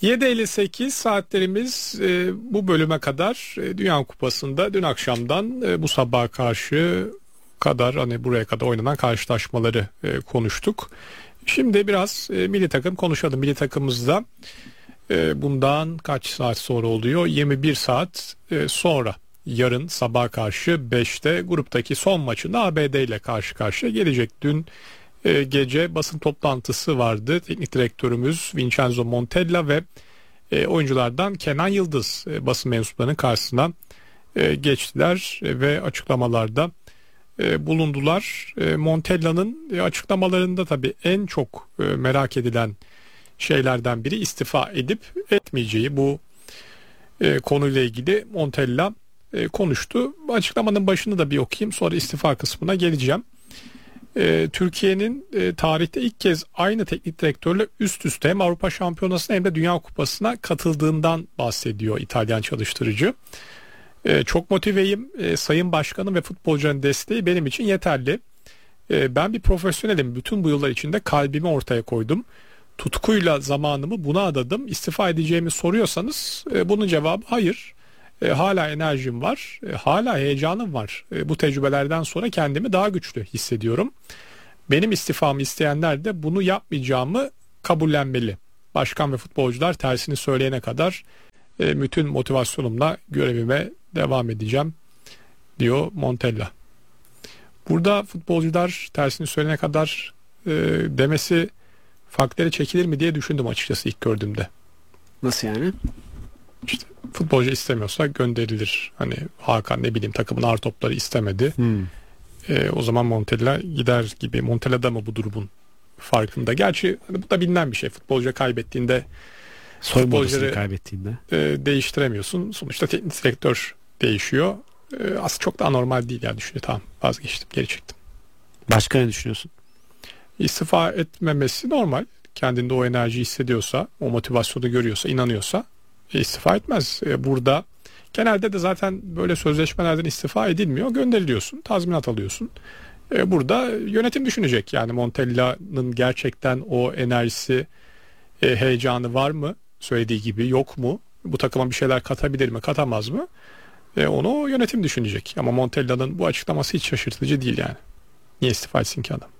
7.58 saatlerimiz bu bölüme kadar Dünya Kupası'nda dün akşamdan bu sabaha karşı kadar hani buraya kadar oynanan karşılaşmaları konuştuk. Şimdi biraz milli takım konuşalım. Milli takımımızda bundan kaç saat sonra oluyor? 21 saat sonra yarın sabaha karşı 5'te gruptaki son maçında ABD ile karşı karşıya gelecek. Dün gece basın toplantısı vardı. Teknik direktörümüz Vincenzo Montella ve oyunculardan Kenan Yıldız basın mensuplarının karşısına geçtiler ve açıklamalarda bulundular. Montella'nın açıklamalarında tabii en çok merak edilen şeylerden biri istifa edip etmeyeceği. Bu konuyla ilgili Montella konuştu. Açıklamanın başını da bir okuyayım, sonra istifa kısmına geleceğim. Türkiye'nin tarihte ilk kez aynı teknik direktörle üst üste hem Avrupa Şampiyonası'na hem de Dünya Kupası'na katıldığından bahsediyor İtalyan çalıştırıcı. Çok motiveyim. Sayın Başkanım ve futbolcuların desteği benim için yeterli. Ben bir profesyonelim. Bütün bu yıllar içinde kalbimi ortaya koydum. Tutkuyla zamanımı buna adadım. İstifa edeceğimi soruyorsanız bunun cevabı hayır. Hala enerjim var, hala heyecanım var. Bu tecrübelerden sonra kendimi daha güçlü hissediyorum. Benim istifamı isteyenler de bunu yapmayacağımı kabullenmeli. Başkan ve futbolcular tersini söyleyene kadar bütün motivasyonumla görevime devam edeceğim, diyor Montella. Burada futbolcular tersini söyleyene kadar demesi farkları çekilir mi diye düşündüm açıkçası ilk gördüğümde. Nasıl yani? İşte futbolcu istemiyorsa gönderilir. Hani Hakan ne bileyim takımın ağır topları istemedi. O zaman Montella gider gibi. Montella da mı bu durumun farkında? Gerçi hani bu da bilinen bir şey. Futbolcu kaybettiğinde, soyunma odasını kaybettiğinde değiştiremiyorsun. Sonuçta teknik direktör değişiyor. Aslında çok da anormal değil yani düşünüyor. Tamam, vazgeçtim, geri çektim. Başka ne düşünüyorsun? İstifa etmemesi normal. Kendinde o enerjiyi hissediyorsa, o motivasyonu görüyorsa, inanıyorsa istifa etmez. Burada genelde de zaten böyle sözleşmelerden istifa edilmiyor. Gönderiliyorsun, tazminat alıyorsun. Burada yönetim düşünecek. Yani Montella'nın gerçekten o enerjisi, heyecanı var mı? Söylediği gibi yok mu? Bu takıma bir şeyler katabilir mi, katamaz mı? Onu yönetim düşünecek. Ama Montella'nın bu açıklaması hiç şaşırtıcı değil yani. Niye istifa etsin ki adam?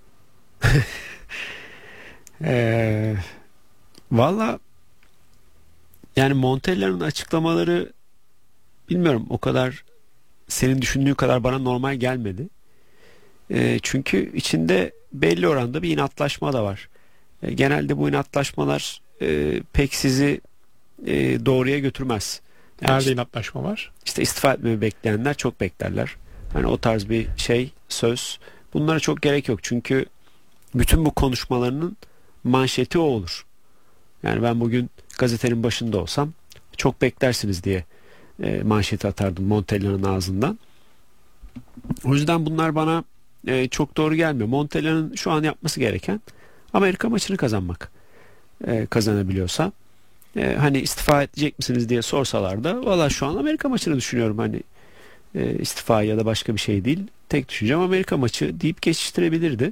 Valla yani Montella'nın açıklamaları bilmiyorum, o kadar senin düşündüğün kadar bana normal gelmedi. Çünkü içinde belli oranda bir inatlaşma da var. Genelde bu inatlaşmalar pek sizi doğruya götürmez. Yani nerede inatlaşma var? İşte istifa etmeyi bekleyenler çok beklerler. Hani o tarz bir şey, söz. Bunlara çok gerek yok. Çünkü bütün bu konuşmalarının manşeti o olur. Yani ben bugün gazetenin başında olsam çok beklersiniz diye manşeti atardım Montella'nın ağzından. O yüzden bunlar bana çok doğru gelmiyor. Montella'nın şu an yapması gereken Amerika maçını kazanmak. Kazanabiliyorsa. Hani istifa edecek misiniz diye sorsalar da valla şu an Amerika maçını düşünüyorum. Hani istifa ya da başka bir şey değil. Tek düşüncem Amerika maçı deyip geçiştirebilirdi.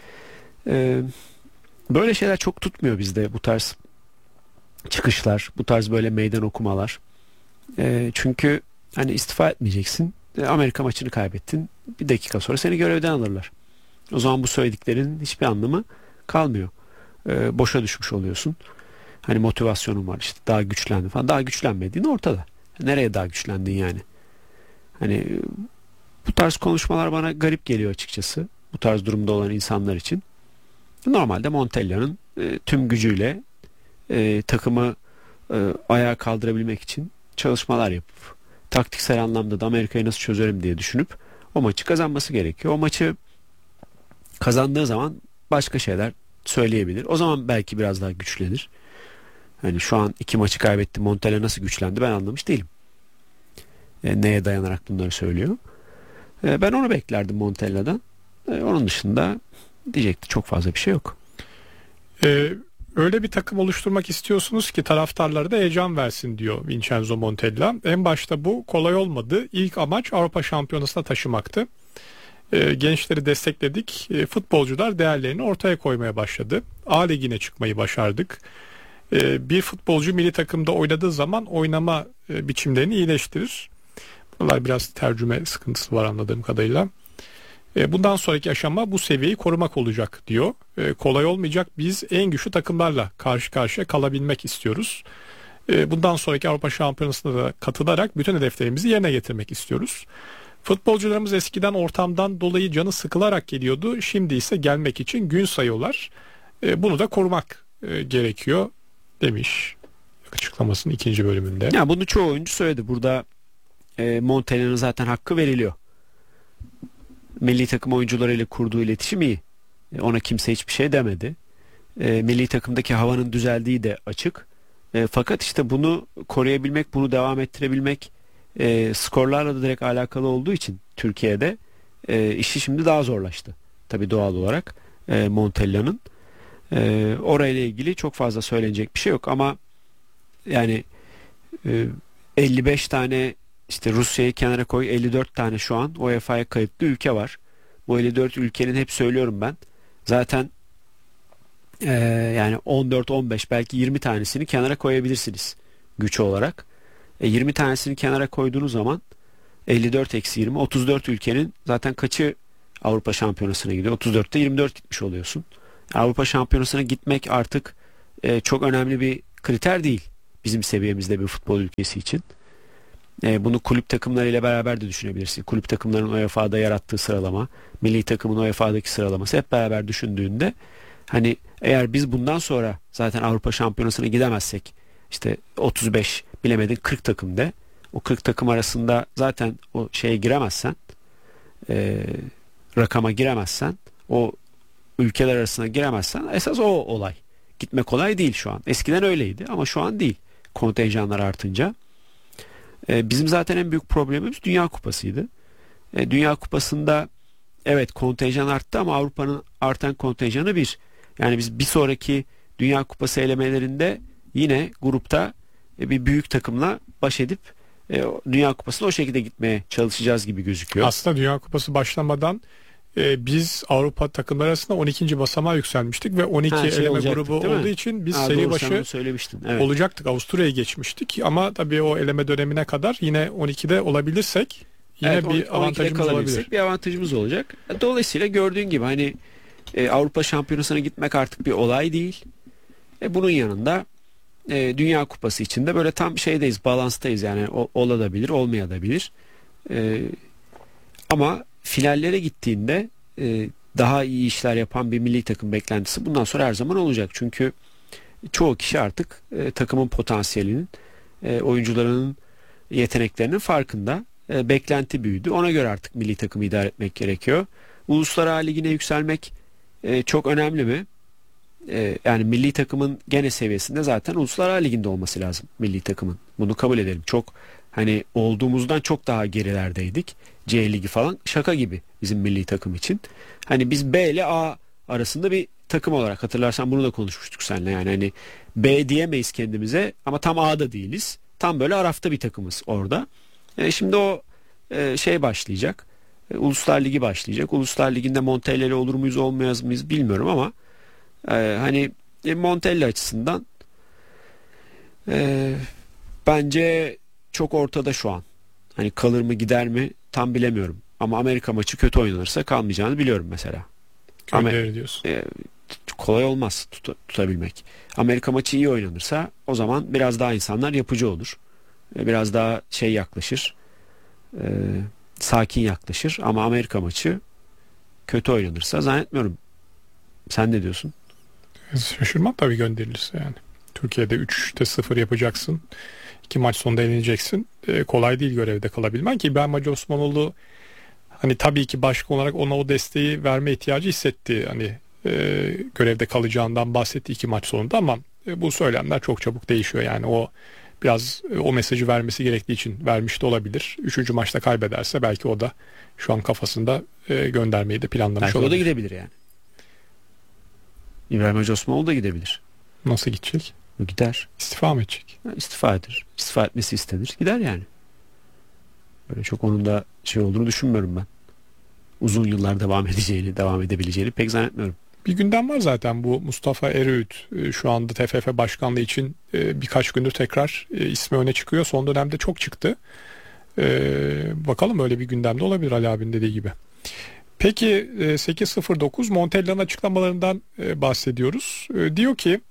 Böyle şeyler çok tutmuyor bizde, bu tarz çıkışlar, bu tarz böyle meydan okumalar. Çünkü hani istifa etmeyeceksin. Amerika maçını kaybettin. Bir dakika sonra seni görevden alırlar. O zaman bu söylediklerin hiçbir anlamı kalmıyor. Boşa düşmüş oluyorsun. Hani motivasyonun var, işte daha güçlendin falan. Daha güçlenmediğin ortada. Nereye daha güçlendin yani? Hani bu tarz konuşmalar bana garip geliyor açıkçası. Bu tarz durumda olan insanlar için. Normalde Montella'nın tüm gücüyle takımı ayağa kaldırabilmek için çalışmalar yapıp taktiksel anlamda da Amerika'yı nasıl çözerim diye düşünüp o maçı kazanması gerekiyor. O maçı kazandığı zaman başka şeyler söyleyebilir. O zaman belki biraz daha güçlenir. Hani şu an 2 maçı kaybetti, Montella nasıl güçlendi ben anlamış değilim. Neye dayanarak bunları söylüyor? Ben onu beklerdim Montella'dan. Onun dışında diyecekti çok fazla bir şey yok. Öyle bir takım oluşturmak istiyorsunuz ki taraftarları da heyecan versin, diyor Vincenzo Montella. En başta bu kolay olmadı. İlk amaç Avrupa Şampiyonası'na taşımaktı. Gençleri destekledik. Futbolcular değerlerini ortaya koymaya başladı. A Ligi'ne çıkmayı başardık. Bir futbolcu milli takımda oynadığı zaman oynama biçimlerini iyileştirir. Bunlar biraz tercüme sıkıntısı var anladığım kadarıyla. Bundan sonraki aşama bu seviyeyi korumak olacak diyor. Kolay olmayacak. Biz en güçlü takımlarla karşı karşıya kalabilmek istiyoruz. Bundan sonraki Avrupa Şampiyonası'na da katılarak bütün hedeflerimizi yerine getirmek istiyoruz. Futbolcularımız eskiden ortamdan dolayı canı sıkılarak geliyordu. Şimdi ise gelmek için gün sayıyorlar. Bunu da korumak gerekiyor demiş açıklamasının ikinci bölümünde. Ya bunu çoğu oyuncu söyledi. Burada Montella'nın zaten hakkı veriliyor. Milli takım oyuncularıyla kurduğu iletişim iyi. Ona kimse hiçbir şey demedi. Milli takımdaki havanın düzeldiği de açık. Fakat işte bunu koruyabilmek, bunu devam ettirebilmek skorlarla da direkt alakalı olduğu için Türkiye'de işi şimdi daha zorlaştı. Tabii doğal olarak Montella'nın. Orayla ilgili çok fazla söylenecek bir şey yok ama yani 55 tane işte Rusya'yı kenara koy, 54 tane şu an UEFA'ya kayıtlı ülke var. Bu 54 ülkenin hep söylüyorum ben. Zaten yani 14-15 belki 20 tanesini kenara koyabilirsiniz güç olarak. 20 tanesini kenara koyduğunuz zaman 54-20 34 ülkenin zaten kaçı Avrupa Şampiyonası'na gidiyor? 34'te 24 gitmiş oluyorsun. Avrupa Şampiyonası'na gitmek artık çok önemli bir kriter değil bizim seviyemizde bir futbol ülkesi için. Bunu kulüp takımlarıyla beraber de düşünebilirsin. Kulüp takımlarının UEFA'da yarattığı sıralama, milli takımın UEFA'daki sıralaması hep beraber düşündüğünde hani eğer biz bundan sonra zaten Avrupa Şampiyonası'na gidemezsek işte 35 bilemedin 40 takım de o 40 takım arasında zaten o şeye giremezsen rakama giremezsen o ülkeler arasına giremezsen esas o olay. Gitme kolay değil şu an. Eskiden öyleydi ama şu an değil. Kontenjanlar artınca. Bizim zaten en büyük problemimiz Dünya Kupası'ydı. Dünya Kupası'nda evet kontenjan arttı ama Avrupa'nın artan kontenjanı bir. Yani biz bir sonraki Dünya Kupası elemelerinde yine grupta bir büyük takımla baş edip Dünya Kupası'na o şekilde gitmeye çalışacağız gibi gözüküyor. Aslında Dünya Kupası başlamadan biz Avrupa takımları arasında 12. basamağa yükselmiştik ve 12 eleme grubu olduğu için biz seri başı evet. olacaktık. Avusturya'yı geçmiştik ama tabii o eleme dönemine kadar yine 12'de olabilirsek yine evet, bir avantajımız olabilir. Bir avantajımız olacak. Dolayısıyla gördüğün gibi hani Avrupa Şampiyonası'na gitmek artık bir olay değil. Bunun yanında Dünya Kupası içinde böyle tam şeydeyiz, balanstayız yani olabilir, olmayabilir. Ama finallere gittiğinde daha iyi işler yapan bir milli takım beklentisi bundan sonra her zaman olacak. Çünkü çoğu kişi artık takımın potansiyelinin, oyuncularının yeteneklerinin farkında. Beklenti büyüdü. Ona göre artık milli takımı idare etmek gerekiyor. Uluslararası Ligi'ne yükselmek çok önemli mi? Yani milli takımın gene seviyesinde zaten Uluslararası Ligi'nde olması lazım milli takımın. Bunu kabul edelim. Çok hani olduğumuzdan çok daha gerilerdeydik. C Ligi falan şaka gibi bizim milli takım için. Hani biz B ile A arasında bir takım olarak hatırlarsan bunu da konuşmuştuk seninle. Yani hani B diyemeyiz kendimize ama tam A'da değiliz. Tam böyle arafta bir takımız orada. Şimdi o şey başlayacak. Uluslar Ligi başlayacak. Uluslar Ligi'nde Montella'yla olur muyuz olmayız mıyız bilmiyorum ama hani Montella açısından bence çok ortada şu an. Hani kalır mı gider mi tam bilemiyorum. Ama Amerika maçı kötü oynanırsa kalmayacağını biliyorum mesela. Gönderir diyorsun. Kolay olmaz tutabilmek. Amerika maçı iyi oynanırsa o zaman biraz daha insanlar yapıcı olur. Biraz daha şey yaklaşır. Sakin yaklaşır. Ama Amerika maçı kötü oynanırsa zannetmiyorum. Sen ne diyorsun? Şaşırmam tabii gönderilirse yani. Türkiye'de 3'te 0 yapacaksın. 2 maç sonunda eleneceksin. Kolay değil görevde kalabilmen ki İbrahim Hacı Osmanoğlu hani tabii ki başkan olarak ona o desteği verme ihtiyacı hissetti. Hani görevde kalacağından bahsetti 2 maç sonunda ama bu söylemler çok çabuk değişiyor. Yani o biraz o mesajı vermesi gerektiği için vermiş de olabilir. 3. maçta kaybederse belki o da şu an kafasında göndermeyi de planlamış belki olabilir. Belki o da gidebilir yani. İbrahim Hacı Osmanoğlu da gidebilir. Nasıl gidecek? Gider. İstifa mı edecek? İstifa eder. İstifa etmesi istenir. Gider yani. Böyle çok onun da şey olduğunu düşünmüyorum ben. Uzun yıllar devam edebileceğini pek zannetmiyorum. Bir gündem var zaten, bu Mustafa Eröğüt şu anda TFF başkanlığı için birkaç gündür tekrar ismi öne çıkıyor. Son dönemde çok çıktı. Bakalım, öyle bir gündemde olabilir Ali abinin dediği gibi. Peki 8.09 Montella'nın açıklamalarından bahsediyoruz. Diyor ki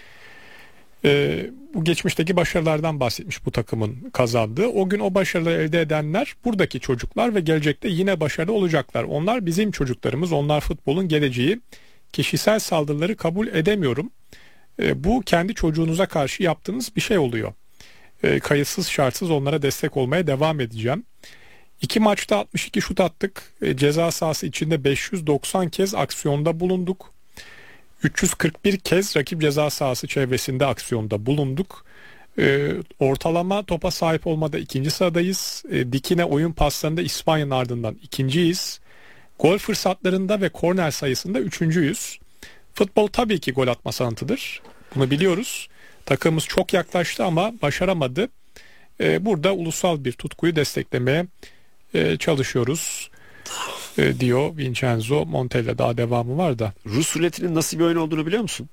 bu geçmişteki başarılardan bahsetmiş bu takımın kazandığı. O gün o başarıları elde edenler buradaki çocuklar ve gelecekte yine başarılı olacaklar. Onlar bizim çocuklarımız, onlar futbolun geleceği. Kişisel saldırıları kabul edemiyorum. Bu kendi çocuğunuza karşı yaptığınız bir şey oluyor. Kayıtsız şartsız onlara destek olmaya devam edeceğim. 2 maçta 62 şut attık. Ceza sahası içinde 590 kez aksiyonda bulunduk. 341 kez rakip ceza sahası çevresinde aksiyonda bulunduk. Ortalama topa sahip olmada ikinci sıradayız. Dikine oyun paslarında İspanya'nın ardından ikinciyiz. Gol fırsatlarında ve korner sayısında üçüncüyüz. Futbol tabii ki gol atma sanatıdır. Bunu biliyoruz. Takımımız çok yaklaştı ama başaramadı. Burada ulusal bir tutkuyu desteklemeye çalışıyoruz diyor Vincenzo Montella. Daha devamı var da. Rus ruletinin nasıl bir oyun olduğunu biliyor musun?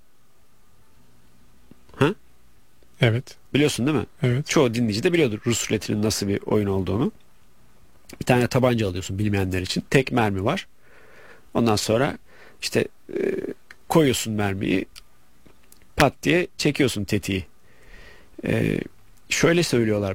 Ha? Evet. Biliyorsun değil mi? Evet. Çoğu dinleyici de biliyordur Rus ruletinin nasıl bir oyun olduğunu. Bir tane tabanca alıyorsun bilmeyenler için. Tek mermi var. Ondan sonra işte koyuyorsun mermiyi, pat diye çekiyorsun tetiği. Şöyle söylüyorlar.